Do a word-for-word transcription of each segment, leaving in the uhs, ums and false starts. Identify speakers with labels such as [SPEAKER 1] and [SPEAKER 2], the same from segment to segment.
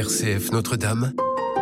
[SPEAKER 1] R C F Notre-Dame,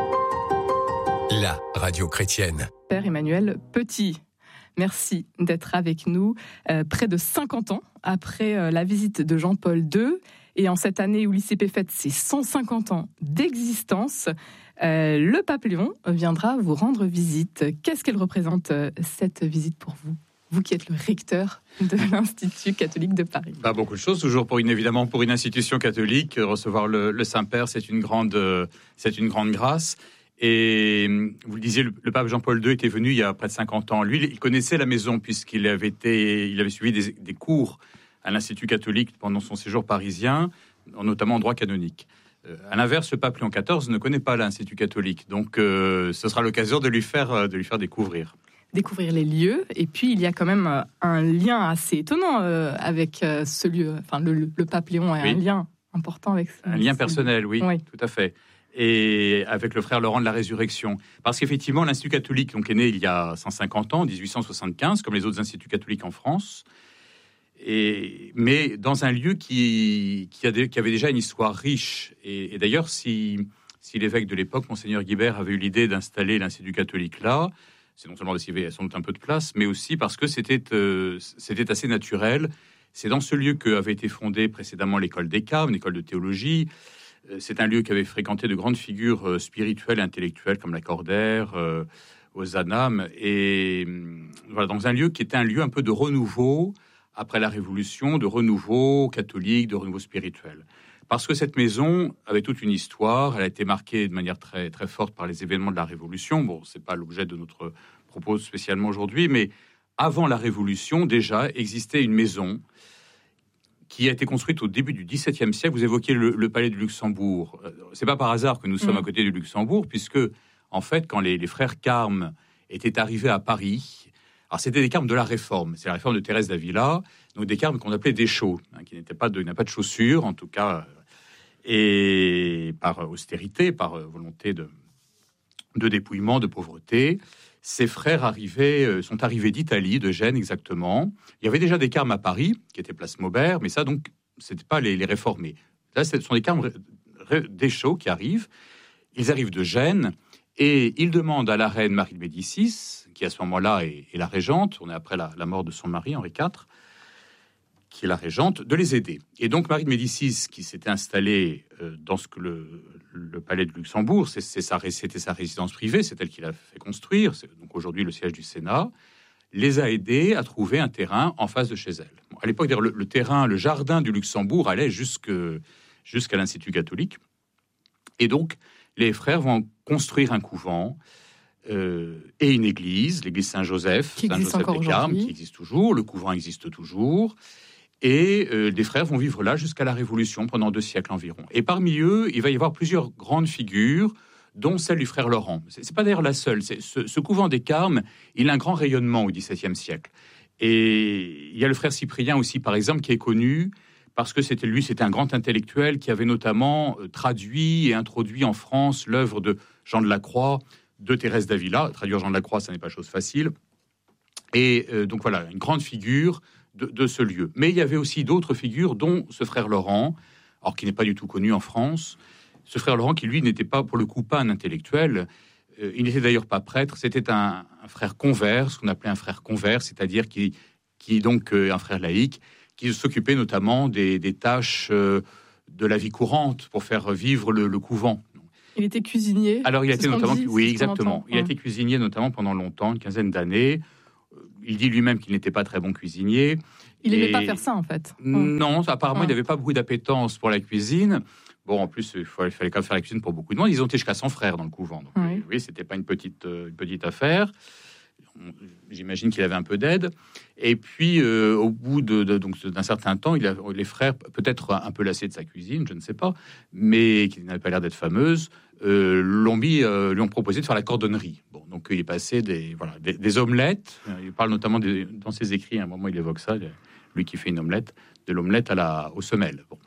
[SPEAKER 1] la radio chrétienne.
[SPEAKER 2] Père Emmanuel Petit, merci d'être avec nous euh, près de cinquante ans après euh, la visite de Jean-Paul deux. Et en cette année où l'I C P fête ses cent cinquante ans d'existence, euh, le pape Léon viendra vous rendre visite. Qu'est-ce qu'elle représente, euh, cette visite pour vous ? Vous qui êtes le recteur de l'Institut catholique de Paris.
[SPEAKER 3] Bah, beaucoup de choses, toujours pour une, évidemment pour une institution catholique. Recevoir le, le Saint-Père, c'est une, grande, euh, c'est une grande grâce. Et vous le disiez, le, le pape Jean-Paul deux était venu il y a près de cinquante ans. Lui, il connaissait la maison puisqu'il avait, été, il avait suivi des, des cours à l'Institut catholique pendant son séjour parisien, notamment en droit canonique. Euh, à l'inverse, le pape Léon quatorze ne connaît pas l'Institut catholique. Donc, euh, ce sera l'occasion de lui faire, de lui faire découvrir.
[SPEAKER 2] Découvrir les lieux, et puis il y a quand même un lien assez étonnant euh, avec euh, ce lieu. Enfin, le, le pape Léon a oui. un lien important avec ce
[SPEAKER 3] Un lien personnel, oui, oui, tout à fait. Et avec le frère Laurent de la Résurrection. Parce qu'effectivement, l'Institut catholique donc, est né il y a cent cinquante ans, dix-huit cent soixante-quinze, comme les autres instituts catholiques en France, et, mais dans un lieu qui, qui, a des, qui avait déjà une histoire riche. Et, et d'ailleurs, si, si l'évêque de l'époque, Monseigneur Guibert, avait eu l'idée d'installer l'Institut catholique là, c'est non seulement parce qu'il y avait sans doute un peu de place, mais aussi parce que c'était, euh, c'était assez naturel. C'est dans ce lieu qu'avait été fondée précédemment l'école des Carmes, l'école de théologie. C'est un lieu qui avait fréquenté de grandes figures euh, spirituelles et intellectuelles comme Lacordaire, euh, Ozanam. Et euh, voilà, dans un lieu qui était un lieu un peu de renouveau après la Révolution, de renouveau catholique, de renouveau spirituel. Parce que cette maison avait toute une histoire, elle a été marquée de manière très, très forte par les événements de la Révolution. Bon, ce n'est pas l'objet de notre propos spécialement aujourd'hui, mais avant la Révolution, déjà, existait une maison qui a été construite au début du dix-septième siècle. Vous évoquiez le, le palais du Luxembourg. Ce n'est pas par hasard que nous sommes mmh. à côté du Luxembourg, puisque, en fait, quand les, les frères Carmes étaient arrivés à Paris, alors c'était des Carmes de la Réforme, c'est la Réforme de Thérèse d'Avila, donc des Carmes qu'on appelait des chauds, hein, qui n'étaient pas de, n'a pas de chaussures, en tout cas, et par austérité, par volonté de, de dépouillement, de pauvreté. Ces frères arrivaient, sont arrivés d'Italie, de Gênes exactement. Il y avait déjà des Carmes à Paris, qui étaient place Maubert, mais ça, donc, c'était pas les, les réformés. Là, ce sont des Carmes des chauds qui arrivent. Ils arrivent de Gênes et ils demandent à la reine Marie de Médicis, qui à ce moment-là est, est la régente, on est après la, la mort de son mari, Henri quatre, qui est la régente, de les aider. Et donc Marie de Médicis, qui s'était installée euh, dans ce que le, le palais de Luxembourg, c'est, c'est sa, c'était sa résidence privée, c'est elle qui l'a fait construire, c'est donc aujourd'hui le siège du Sénat, les a aidés à trouver un terrain en face de chez elle. Bon, à l'époque, le, le terrain, le jardin du Luxembourg allait jusque, jusqu'à l'Institut catholique. Et donc, les frères vont construire un couvent euh, et une église, l'église Saint-Joseph,
[SPEAKER 2] qui existe
[SPEAKER 3] Saint-Joseph
[SPEAKER 2] encore
[SPEAKER 3] des Carmes,
[SPEAKER 2] aujourd'hui.
[SPEAKER 3] qui existe toujours, le couvent existe toujours. Et euh, les frères vont vivre là jusqu'à la Révolution, pendant deux siècles environ. Et parmi eux, il va y avoir plusieurs grandes figures, dont celle du frère Laurent. C'est, c'est pas d'ailleurs la seule. C'est, ce, ce couvent des Carmes, il a un grand rayonnement au dix-septième siècle. Et il y a le frère Cyprien aussi, par exemple, qui est connu parce que c'était lui, c'était un grand intellectuel qui avait notamment euh, traduit et introduit en France l'œuvre de Jean de la Croix, de Thérèse d'Avila. Traduire Jean de la Croix, ça n'est pas chose facile. Et euh, donc voilà, une grande figure de, de ce lieu. Mais il y avait aussi d'autres figures, dont ce frère Laurent, alors qui n'est pas du tout connu en France. Ce frère Laurent qui, lui, n'était pas, pour le coup, pas un intellectuel. Euh, il n'était d'ailleurs pas prêtre. C'était un, un frère convers, ce qu'on appelait un frère convers, c'est-à-dire qui, qui donc euh, un frère laïque, qui s'occupait notamment des, des tâches euh, de la vie courante pour faire vivre le, le couvent.
[SPEAKER 2] Il était cuisinier.
[SPEAKER 3] Alors, il a été notamment,
[SPEAKER 2] dit,
[SPEAKER 3] oui, exactement. Il a été cuisinier notamment pendant longtemps, une quinzaine d'années. Il dit lui-même qu'il n'était pas très bon cuisinier.
[SPEAKER 2] Il n'aimait pas faire ça, en fait.
[SPEAKER 3] Non, apparemment,
[SPEAKER 2] ouais.
[SPEAKER 3] il n'avait pas beaucoup d'appétence pour la cuisine. Bon, en plus, il fallait, il fallait quand même faire la cuisine pour beaucoup de monde. Ils ont été jusqu'à cent frères dans le couvent. Donc, oui, oui c'était pas une petite, une petite affaire. J'imagine qu'il avait un peu d'aide. Et puis, euh, au bout de, de, donc, d'un certain temps, il a, les frères, peut-être un peu lassés de sa cuisine, je ne sais pas, mais qui n'avait pas l'air d'être fameuse, euh, l'ont mis, euh, lui ont proposé de faire la cordonnerie. Bon, donc il est passé des, voilà, des, des omelettes. Il parle notamment des, dans ses écrits, à un moment il évoque ça, lui qui fait une omelette, de l'omelette à la, aux semelles. Bon.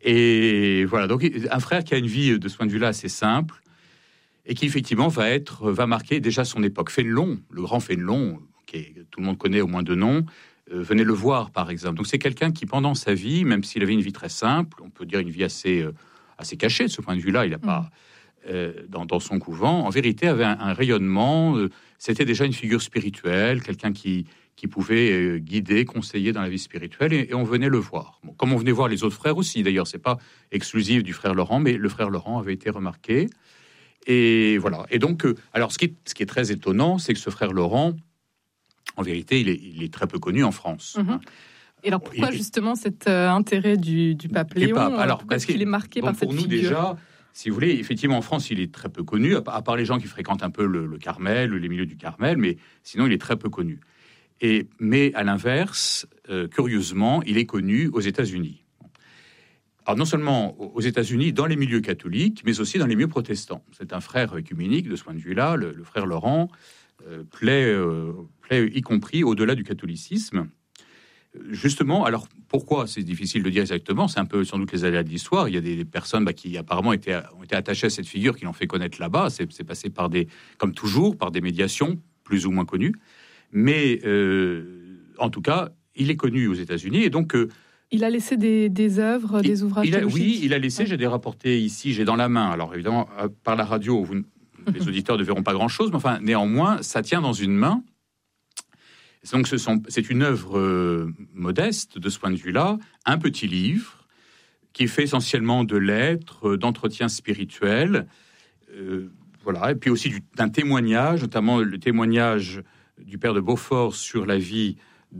[SPEAKER 3] Et voilà, donc un frère qui a une vie de ce point de vue-là assez simple, et qui effectivement va être, va marquer déjà son époque. Fénelon, le grand Fénelon, qui tout le monde connaît au moins de nom, euh, venez le voir par exemple. Donc c'est quelqu'un qui pendant sa vie, même s'il avait une vie très simple, on peut dire une vie assez, euh, assez caché de ce point de vue-là. Il n'a pas... Mmh. Euh, dans, dans son couvent, en vérité, avait un, un rayonnement. Euh, c'était déjà une figure spirituelle, quelqu'un qui, qui pouvait euh, guider, conseiller dans la vie spirituelle, et, et on venait le voir. Bon, comme on venait voir les autres frères aussi, d'ailleurs, c'est pas exclusif du frère Laurent, mais le frère Laurent avait été remarqué. Et voilà. Et donc, euh, alors, ce qui, est, ce qui est très étonnant, c'est que ce frère Laurent, en vérité, il est, il est très peu connu en France.
[SPEAKER 2] Mmh.
[SPEAKER 3] Hein.
[SPEAKER 2] Et alors, pourquoi il, justement cet euh, intérêt du, du pape Léon?
[SPEAKER 3] Pape. Alors,
[SPEAKER 2] pourquoi
[SPEAKER 3] parce
[SPEAKER 2] qu'il est marqué
[SPEAKER 3] bon,
[SPEAKER 2] par cette
[SPEAKER 3] figure? Pour nous, déjà... Si vous voulez, effectivement, en France, il est très peu connu, à part les gens qui fréquentent un peu le, le Carmel, les milieux du Carmel, mais sinon, il est très peu connu. Et, mais à l'inverse, euh, curieusement, il est connu aux États-Unis. Alors, non seulement aux États-Unis, dans les milieux catholiques, mais aussi dans les milieux protestants. C'est un frère œcuménique, de ce point de vue-là, le, le frère Laurent, euh, plaît, euh, plaît y compris au-delà du catholicisme. Justement, alors pourquoi c'est difficile de dire exactement, c'est un peu sans doute les aléas de l'histoire. Il y a des personnes bah, qui apparemment étaient, ont été attachées à cette figure, qui l'ont fait connaître là-bas. C'est, c'est passé par des, comme toujours, par des médiations plus ou moins connues. Mais euh, en tout cas, il est connu aux États-Unis et donc. Euh,
[SPEAKER 2] il a laissé des, des œuvres, des ouvrages
[SPEAKER 3] il a,
[SPEAKER 2] théologiques.
[SPEAKER 3] Oui, il a laissé. J'ai des rapportés ici, j'ai dans la main. Alors évidemment, par la radio, vous, les auditeurs ne verront pas grand-chose, mais enfin, néanmoins, ça tient dans une main. Donc, ce sont, c'est une œuvre euh, modeste de ce point de vue-là, un petit livre qui fait essentiellement de lettres, euh, d'entretien spirituel, euh, voilà, et puis aussi du, d'un témoignage, notamment le témoignage du père de Beaufort sur la vie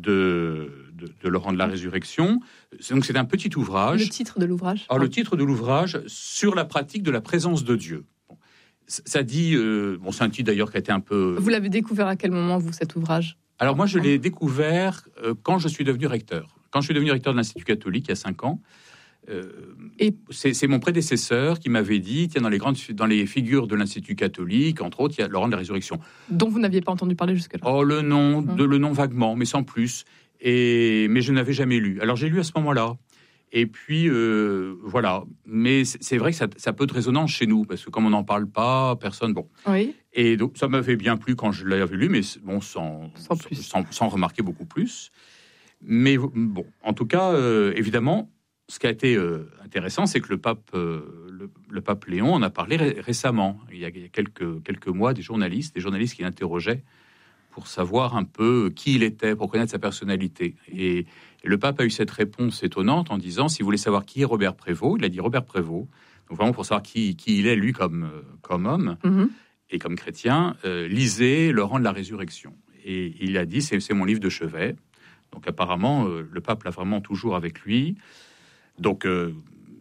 [SPEAKER 3] de, de, de Laurent de la Résurrection. Donc, c'est un petit ouvrage.
[SPEAKER 2] Le titre de l'ouvrage.
[SPEAKER 3] Alors, le titre de l'ouvrage sur la pratique de la présence de Dieu. Bon, ça dit, euh, bon, c'est un titre d'ailleurs qui a été un peu.
[SPEAKER 2] Vous l'avez découvert à quel moment, vous, cet ouvrage?
[SPEAKER 3] Alors moi, je l'ai découvert euh, quand je suis devenu recteur. Quand je suis devenu recteur de l'Institut catholique, il y a cinq ans, euh, et c'est, c'est mon prédécesseur qui m'avait dit, tiens, dans les, grandes, dans les figures de l'Institut catholique, entre autres, il y a Laurent de la Résurrection.
[SPEAKER 2] Dont vous n'aviez pas entendu parler jusque-là.
[SPEAKER 3] Oh, le nom, hum. de, le nom vaguement, mais sans plus. Et, mais je n'avais jamais lu. Alors j'ai lu à ce moment-là. Et puis, euh, voilà. Mais c'est, c'est vrai que ça, ça a peu de résonance chez nous, parce que comme on n'en parle pas, personne... Bon.
[SPEAKER 2] Oui.
[SPEAKER 3] Et donc, ça m'avait bien plu quand je l'avais lu, mais bon, sans,
[SPEAKER 2] sans, plus.
[SPEAKER 3] sans, sans remarquer beaucoup plus. Mais bon, en tout cas, euh, évidemment, ce qui a été euh, intéressant, c'est que le pape, euh, le, le pape Léon en a parlé ré- récemment. Il y a, il y a quelques, quelques mois, des journalistes, des journalistes qui l'interrogeaient pour savoir un peu qui il était, pour connaître sa personnalité. Et, et le pape a eu cette réponse étonnante en disant, si vous voulez savoir qui est Robert Prévost, il a dit Robert Prévost, donc vraiment pour savoir qui, qui il est, lui, comme, comme homme, mm-hmm. et comme chrétien, euh, lisez Laurent de la Résurrection. Et il a dit, c'est, c'est mon livre de chevet. Donc apparemment, euh, le pape l'a vraiment toujours avec lui. Donc, euh,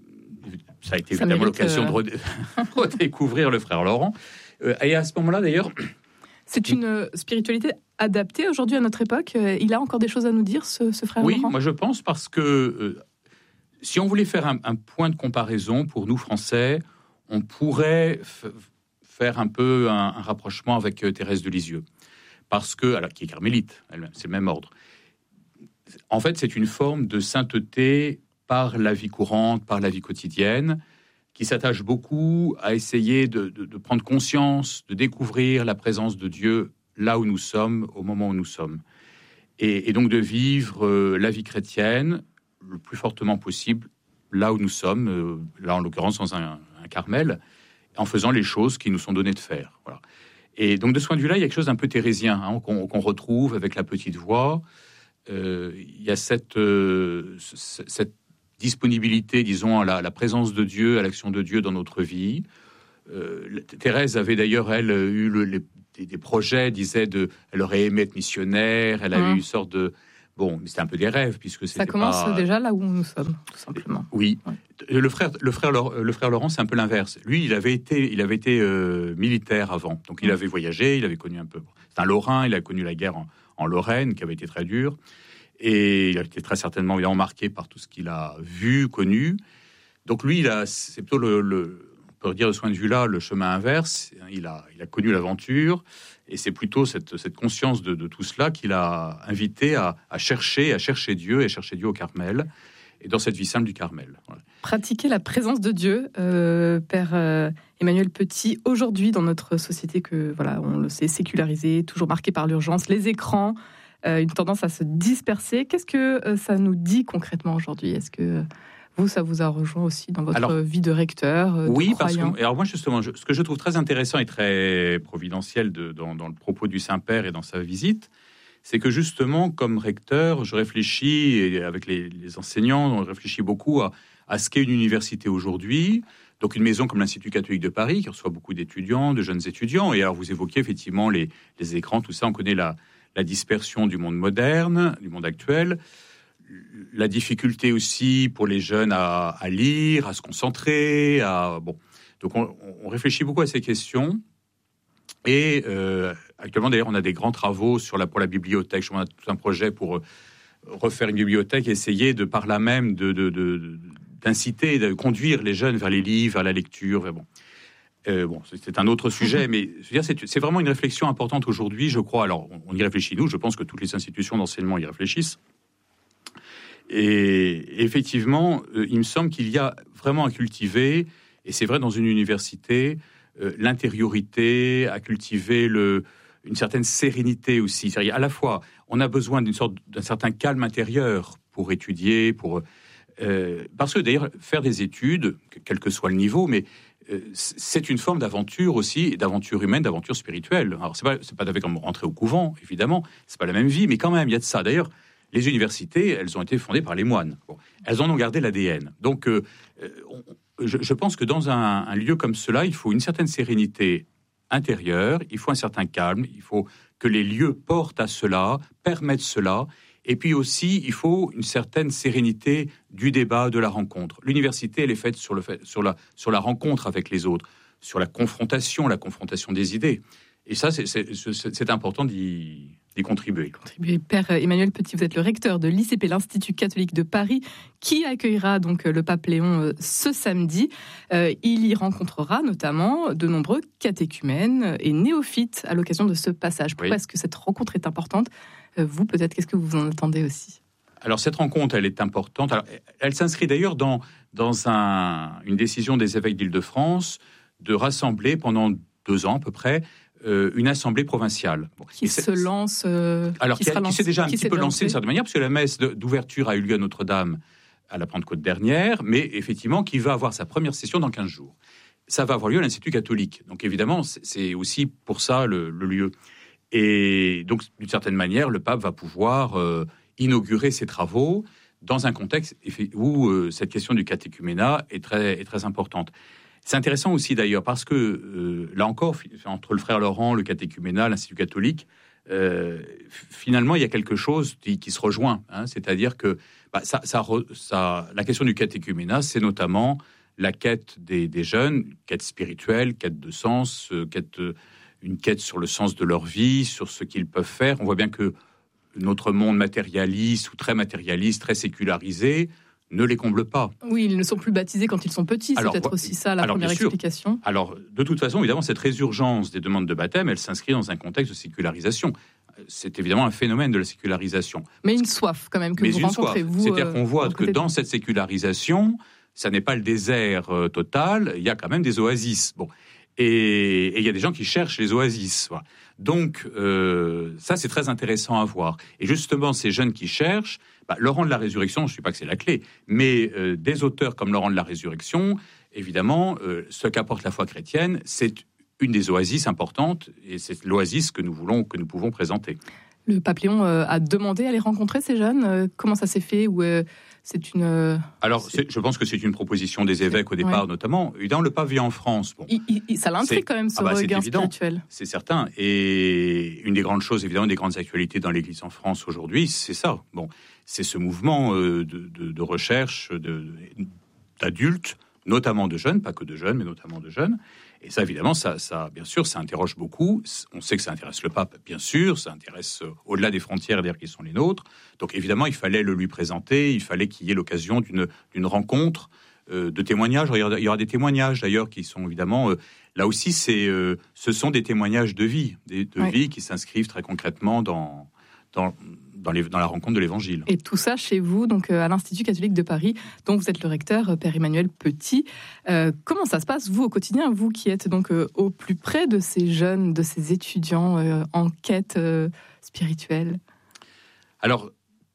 [SPEAKER 3] ça a été ça évidemment l'occasion euh... de redé- redécouvrir le frère Laurent. Euh, et à ce moment-là, d'ailleurs...
[SPEAKER 2] C'est une spiritualité adaptée aujourd'hui à notre époque. Il a encore des choses à nous dire, ce, ce frère
[SPEAKER 3] oui,
[SPEAKER 2] Laurent ?
[SPEAKER 3] Oui, moi je pense, parce que euh, si on voulait faire un, un point de comparaison pour nous Français, on pourrait f- faire un peu un, un rapprochement avec euh, Thérèse de Lisieux, parce que, alors, qui est carmélite, elle-même, c'est le même ordre. En fait, c'est une forme de sainteté par la vie courante, par la vie quotidienne, qui s'attache beaucoup à essayer de, de, de prendre conscience, de découvrir la présence de Dieu là où nous sommes, au moment où nous sommes. Et, et donc de vivre euh, la vie chrétienne le plus fortement possible là où nous sommes, euh, là en l'occurrence dans un, un Carmel, en faisant les choses qui nous sont données de faire. Voilà. Et donc de ce point de vue-là, il y a quelque chose d'un peu thérésien, hein, qu'on, qu'on retrouve avec la petite voix. Euh, il y a cette, euh, cette disponibilité, disons, à la, à la présence de Dieu, à l'action de Dieu dans notre vie. Euh, Thérèse avait d'ailleurs, elle, eu le, les, des, des projets, disait, de, elle aurait aimé être missionnaire, elle avait mmh. eu une sorte de... Bon, mais c'était un peu des rêves, puisque c'était
[SPEAKER 2] Ça commence
[SPEAKER 3] pas...
[SPEAKER 2] déjà là où nous sommes, tout simplement.
[SPEAKER 3] Oui. Ouais. Le frère, le, frère, le frère Laurent, c'est un peu l'inverse. Lui, il avait été, il avait été euh, militaire avant. Donc, il avait voyagé, il avait connu un peu... C'est un Lorrain, il a connu la guerre en, en Lorraine, qui avait été très dure. Et il a été très certainement évidemment marqué par tout ce qu'il a vu, connu. Donc lui, il a, c'est plutôt le, le, on peut dire de ce point de vue-là, le chemin inverse. Il a, il a connu l'aventure, et c'est plutôt cette, cette conscience de, de tout cela qui l'a invité à, à chercher, à chercher Dieu, et à chercher Dieu au Carmel, et dans cette vie simple du Carmel. Voilà.
[SPEAKER 2] Pratiquer la présence de Dieu, euh, Père euh, Emmanuel Petit, aujourd'hui dans notre société que, voilà, on le sait, sécularisée, toujours marquée par l'urgence, les écrans. Euh, une tendance à se disperser. Qu'est-ce que euh, ça nous dit concrètement aujourd'hui ? Est-ce que Vous, ça vous a rejoint aussi dans votre
[SPEAKER 3] alors,
[SPEAKER 2] vie de recteur, de
[SPEAKER 3] oui,
[SPEAKER 2] croyant.
[SPEAKER 3] parce que alors moi justement, je, ce que je trouve très intéressant et très providentiel de, dans, dans le propos du Saint-Père et dans sa visite, c'est que justement, comme recteur, je réfléchis, et avec les, les enseignants, on réfléchit beaucoup à, à ce qu'est une université aujourd'hui. Donc une maison comme l'Institut catholique de Paris, qui reçoit beaucoup d'étudiants, de jeunes étudiants. Et alors vous évoquiez effectivement les, les écrans, tout ça, on connaît la, la dispersion du monde moderne, du monde actuel. La difficulté aussi pour les jeunes à, à lire, à se concentrer. À, bon. Donc on, on réfléchit beaucoup à ces questions. Et euh, actuellement, d'ailleurs, on a des grands travaux sur la, pour la bibliothèque. On a tout un projet pour euh, refaire une bibliothèque et essayer de, par là même, de, de, de, de, d'inciter, de conduire les jeunes vers les livres, vers la lecture. Bon, euh, bon c'est un autre sujet, mais je veux dire, c'est, c'est vraiment une réflexion importante aujourd'hui, je crois. Alors, on, on y réfléchit, nous. Je pense que toutes les institutions d'enseignement y réfléchissent. Et effectivement, euh, il me semble qu'il y a vraiment à cultiver, et c'est vrai dans une université, euh, l'intériorité, à cultiver le, une certaine sérénité aussi. C'est-à-dire, à la fois, on a besoin d'une sorte, d'un certain calme intérieur pour étudier, pour euh, parce que d'ailleurs, faire des études, quel que soit le niveau, mais euh, c'est une forme d'aventure aussi, d'aventure humaine, d'aventure spirituelle. Alors, c'est pas, c'est pas comme rentrer au couvent, évidemment, c'est pas la même vie, mais quand même, il y a de ça. D'ailleurs, les universités, elles ont été fondées par les moines. Bon, elles en ont gardé l'A D N. Donc, euh, on, je, je pense que dans un, un lieu comme cela, il faut une certaine sérénité intérieure, il faut un certain calme, il faut que les lieux portent à cela, permettent cela, et puis aussi, il faut une certaine sérénité du débat, de la rencontre. L'université, elle est faite sur, le fait, sur, la, sur la rencontre avec les autres, sur la confrontation, la confrontation des idées. Et ça, c'est, c'est, c'est, c'est important d'y... d'y contribuer.
[SPEAKER 2] contribuer. Père Emmanuel Petit, vous êtes le recteur de l'I C P, l'Institut catholique de Paris, qui accueillera donc le pape Léon ce samedi. Euh, il y rencontrera notamment de nombreux catéchumènes et néophytes à l'occasion de ce passage. Pourquoi oui. est-ce que cette rencontre est importante ? Vous, peut-être, qu'est-ce que vous en attendez aussi ?
[SPEAKER 3] Alors, cette rencontre, elle est importante. Alors, elle s'inscrit d'ailleurs dans, dans un, une décision des évêques d'Île-de-France de rassembler pendant deux ans à peu près Euh, une assemblée provinciale.
[SPEAKER 2] Bon, qui se lance... Euh,
[SPEAKER 3] alors, qui, qui, a, qui s'est déjà un petit peu lancée d'une certaine manière, parce que la messe d'ouverture a eu lieu à Notre-Dame à la Pentecôte dernière, mais effectivement, qui va avoir sa première session dans quinze jours. Ça va avoir lieu à l'Institut catholique. Donc, évidemment, c'est, c'est aussi pour ça le, le lieu. Et donc, d'une certaine manière, le pape va pouvoir euh, inaugurer ses travaux dans un contexte où euh, cette question du catéchuménat est très, est très importante. C'est intéressant aussi d'ailleurs parce que, euh, là encore, entre le frère Laurent, le catéchuménat, l'Institut catholique, euh, finalement, il y a quelque chose qui, qui se rejoint. Hein, c'est-à-dire que bah, ça, ça, ça, la question du catéchuménat, c'est notamment la quête des, des jeunes, quête spirituelle, quête de sens, euh, quête, une quête sur le sens de leur vie, sur ce qu'ils peuvent faire. On voit bien que notre monde matérialiste ou très matérialiste, très sécularisé, ne les comble pas.
[SPEAKER 2] Oui, ils ne sont plus baptisés quand ils sont petits, c'est alors, peut-être aussi ça la première explication.
[SPEAKER 3] Alors, de toute façon, évidemment, cette résurgence des demandes de baptême, elle s'inscrit dans un contexte de sécularisation. C'est évidemment un phénomène de la sécularisation.
[SPEAKER 2] Mais une soif, quand même, que
[SPEAKER 3] Mais
[SPEAKER 2] vous rencontrez,
[SPEAKER 3] soif.
[SPEAKER 2] vous...
[SPEAKER 3] C'est-à-dire
[SPEAKER 2] euh,
[SPEAKER 3] qu'on voit que dans cette sécularisation, ça n'est pas le désert euh, total, il y a quand même des oasis. Bon. Et, et il y a des gens qui cherchent les oasis. Voilà. Donc, euh, ça, c'est très intéressant à voir. Et justement, ces jeunes qui cherchent, bah, Laurent de la Résurrection, je ne dis pas que c'est la clé, mais euh, des auteurs comme Laurent de la Résurrection, évidemment, euh, ce qu'apporte la foi chrétienne, c'est une des oasis importantes, et c'est l'oasis que nous voulons, que nous pouvons présenter.
[SPEAKER 2] Le pape Léon euh, a demandé à les rencontrer, ces jeunes. Euh, comment ça s'est fait ou euh, c'est une euh,
[SPEAKER 3] Alors,
[SPEAKER 2] c'est...
[SPEAKER 3] C'est, je pense que c'est une proposition des évêques au départ, ouais. notamment. Évidemment, le pape vit en France. Bon,
[SPEAKER 2] il, il, ça l'intrigue quand même, ce ah bah, regard
[SPEAKER 3] c'est évident,
[SPEAKER 2] spirituel.
[SPEAKER 3] C'est certain. Et une des grandes choses, évidemment, des grandes actualités dans l'Église en France aujourd'hui, c'est ça. Bon, c'est ce mouvement euh, de, de, de recherche de, d'adultes, notamment de jeunes, pas que de jeunes, mais notamment de jeunes. Et ça, évidemment, ça, ça, bien sûr, ça interroge beaucoup. On sait que ça intéresse le pape, bien sûr. Ça intéresse euh, au-delà des frontières, d'ailleurs, qui sont les nôtres. Donc, évidemment, il fallait le lui présenter. Il fallait qu'il y ait l'occasion d'une, d'une rencontre, euh, de témoignages. Il y, aura, il y aura des témoignages, d'ailleurs, qui sont évidemment... Euh, là aussi, c'est, euh, ce sont des témoignages de vie, des, de oui. vie qui s'inscrivent très concrètement dans... dans Dans, les, dans la rencontre de l'Évangile.
[SPEAKER 2] Et tout ça chez vous, donc à l'Institut catholique de Paris, dont vous êtes le recteur, Père Emmanuel Petit. Euh, comment ça se passe, vous, au quotidien, vous qui êtes donc euh, au plus près de ces jeunes, de ces étudiants euh, en quête euh, spirituelle ?
[SPEAKER 3] Alors,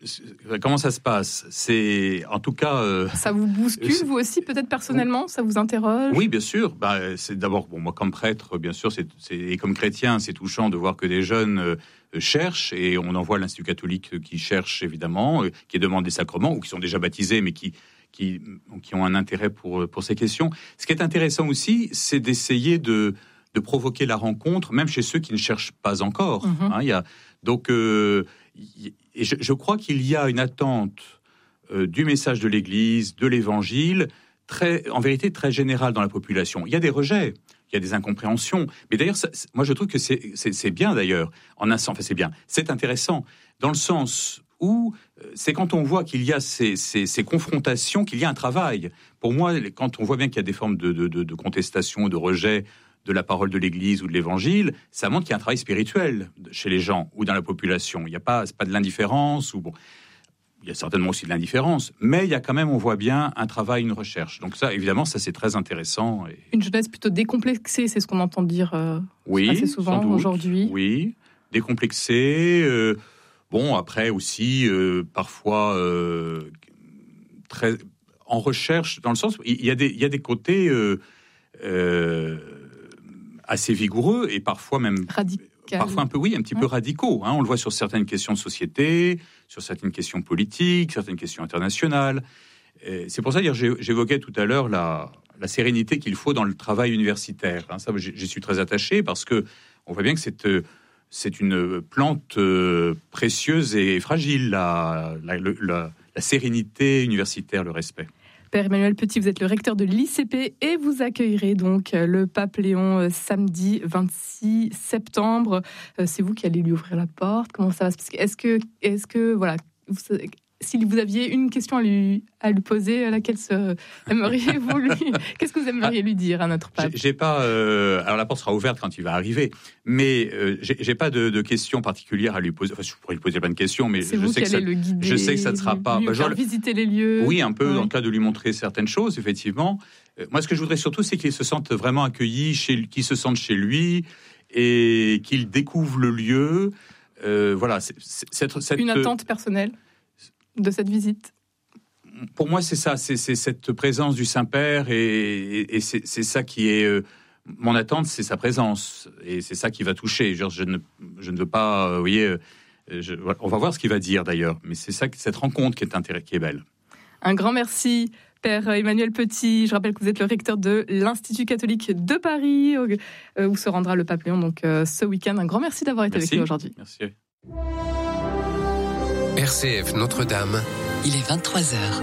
[SPEAKER 3] Comment ça se passe ? C'est, en tout cas... Euh,
[SPEAKER 2] ça vous bouscule, vous aussi, peut-être personnellement ? Ça vous interroge ?
[SPEAKER 3] Oui, bien sûr. Bah, c'est d'abord, bon, moi, comme prêtre, bien sûr, c'est, c'est, et comme chrétien, c'est touchant de voir que des jeunes euh, cherchent, et on en voit l'Institut catholique qui cherche, évidemment, euh, qui demande des sacrements, ou qui sont déjà baptisés, mais qui, qui, qui ont un intérêt pour, pour ces questions. Ce qui est intéressant aussi, c'est d'essayer de, de provoquer la rencontre, même chez ceux qui ne cherchent pas encore. Mm-hmm. Hein, il y a, donc... Euh, Et je, je crois qu'il y a une attente euh, du message de l'Église, de l'Évangile, très, en vérité très générale dans la population. Il y a des rejets, il y a des incompréhensions. Mais d'ailleurs, ça, moi je trouve que c'est, c'est, c'est bien d'ailleurs, en un sens, enfin c'est bien, c'est intéressant, dans le sens où euh, c'est quand on voit qu'il y a ces, ces, ces confrontations, qu'il y a un travail. Pour moi, quand on voit bien qu'il y a des formes de, de, de, de contestation, de rejet, de la parole de l'Église ou de l'Évangile, ça montre qu'il y a un travail spirituel chez les gens ou dans la population. Il n'y a pas, c'est pas de l'indifférence, ou bon, il y a certainement aussi de l'indifférence, mais il y a quand même, on voit bien, un travail, une recherche. Donc ça, évidemment, ça c'est très intéressant. Et...
[SPEAKER 2] Une jeunesse plutôt décomplexée, c'est ce qu'on entend dire euh,
[SPEAKER 3] oui,
[SPEAKER 2] assez souvent
[SPEAKER 3] sans doute,
[SPEAKER 2] aujourd'hui.
[SPEAKER 3] Oui, décomplexée. Euh, bon, après aussi, euh, parfois, euh, très en recherche, dans le sens, il y a des, il y a des côtés... Euh, euh, assez vigoureux et parfois même
[SPEAKER 2] radical.
[SPEAKER 3] Parfois un peu oui, un petit ouais. peu radicaux. Hein. On le voit sur certaines questions de société, sur certaines questions politiques, certaines questions internationales. Et c'est pour ça que j'évoquais tout à l'heure la, la sérénité qu'il faut dans le travail universitaire. Hein. Ça, j'y suis très attaché parce que on voit bien que c'est c'est une plante euh, précieuse et fragile, la, la, la, la sérénité universitaire, le respect.
[SPEAKER 2] Père Emmanuel Petit, vous êtes le recteur de l'I C P et vous accueillerez donc le pape Léon samedi vingt-six septembre. C'est vous qui allez lui ouvrir la porte. Comment ça va se passer ? Est-ce que, est-ce que, voilà, vous, si vous aviez une question à lui, à lui poser, laquelle se, aimeriez-vous lui, qu'est-ce que vous aimeriez lui dire à notre pape ?
[SPEAKER 3] J'ai, j'ai pas. Euh, alors la porte sera ouverte quand il va arriver, mais euh, j'ai, j'ai pas de, de questions particulières à lui poser. Enfin, je pourrais lui poser plein de questions, mais
[SPEAKER 2] c'est
[SPEAKER 3] je
[SPEAKER 2] vous
[SPEAKER 3] sais
[SPEAKER 2] qui
[SPEAKER 3] que
[SPEAKER 2] allez
[SPEAKER 3] ça,
[SPEAKER 2] le guider,
[SPEAKER 3] je sais que ça ne sera pas.
[SPEAKER 2] Lui
[SPEAKER 3] bah,
[SPEAKER 2] faire
[SPEAKER 3] genre,
[SPEAKER 2] visiter les lieux.
[SPEAKER 3] Oui, un peu
[SPEAKER 2] oui.
[SPEAKER 3] dans le cas de lui montrer certaines choses, effectivement. Euh, moi, ce que je voudrais surtout, c'est qu'il se sente vraiment accueilli, chez, qu'il se sente chez lui et qu'il découvre le lieu. Euh, voilà, c'est, c'est, cette, cette,
[SPEAKER 2] une attente personnelle de cette visite.
[SPEAKER 3] Pour moi, c'est ça, c'est, c'est cette présence du Saint-Père et, et, et c'est, c'est ça qui est... Euh, mon attente, c'est sa présence et c'est ça qui va toucher. Genre, je, ne, je ne veux pas... Euh, vous voyez, euh, je, on va voir ce qu'il va dire d'ailleurs, mais c'est ça, cette rencontre qui est, intérêt, qui est belle.
[SPEAKER 2] Un grand merci, Père Emmanuel Petit. Je rappelle que vous êtes le recteur de l'Institut catholique de Paris, où se rendra le pape Léon donc, euh, ce week-end. Un grand merci d'avoir été
[SPEAKER 3] merci.
[SPEAKER 2] avec nous aujourd'hui.
[SPEAKER 3] Merci.
[SPEAKER 1] R C F Notre-Dame.
[SPEAKER 4] Il est vingt-trois heures.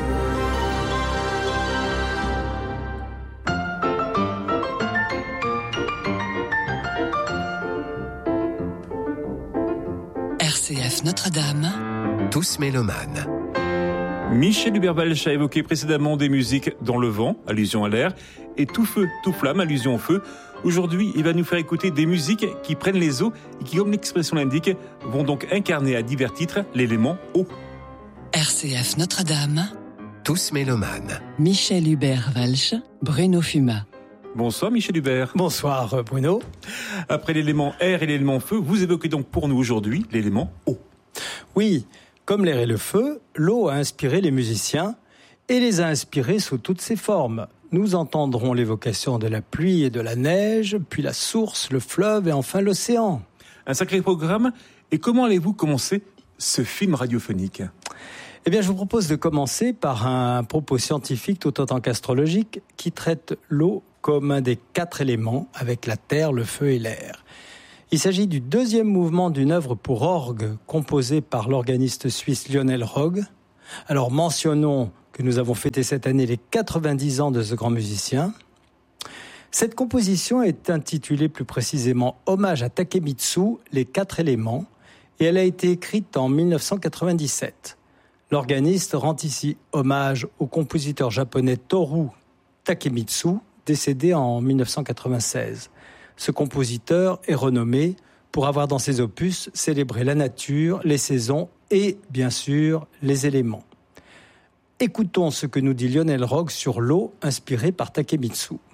[SPEAKER 4] R C F Notre-Dame.
[SPEAKER 1] Tous mélomanes.
[SPEAKER 5] Michel Hubert-Walsh a évoqué précédemment des musiques dans le vent, allusion à l'air, et tout feu, tout flamme, allusion au feu. Aujourd'hui, il va nous faire écouter des musiques qui prennent les eaux et qui, comme l'expression l'indique, vont donc incarner à divers titres l'élément eau.
[SPEAKER 4] R C F Notre-Dame.
[SPEAKER 1] Tous mélomanes.
[SPEAKER 4] Michel Hubert-Walsh, Bruno Fuma.
[SPEAKER 5] Bonsoir Michel Hubert.
[SPEAKER 6] Bonsoir Bruno.
[SPEAKER 5] Après l'élément air et l'élément feu, vous évoquez donc pour nous aujourd'hui l'élément eau.
[SPEAKER 6] Oui, comme l'air et le feu, l'eau a inspiré les musiciens et les a inspirés sous toutes ses formes. Nous entendrons l'évocation de la pluie et de la neige, puis la source, le fleuve et enfin l'océan.
[SPEAKER 5] Un sacré programme. Et comment allez-vous commencer ce film radiophonique ?
[SPEAKER 6] Eh bien, je vous propose de commencer par un propos scientifique tout autant qu'astrologique qui traite l'eau comme un des quatre éléments avec la terre, le feu et l'air. Il s'agit du deuxième mouvement d'une œuvre pour orgue composée par l'organiste suisse Lionel Rogge. Alors mentionnons que nous avons fêté cette année les quatre-vingt-dix ans de ce grand musicien. Cette composition est intitulée plus précisément Hommage à Takemitsu, les quatre éléments, et elle a été écrite en dix-neuf cent quatre-vingt-dix-sept. L'organiste rend ici hommage au compositeur japonais Toru Takemitsu, décédé en dix-neuf cent quatre-vingt-seize. Ce compositeur est renommé pour avoir dans ses opus célébré la nature, les saisons et, bien sûr, les éléments. Écoutons ce que nous dit Lionel Rogge sur l'eau inspirée par Takemitsu.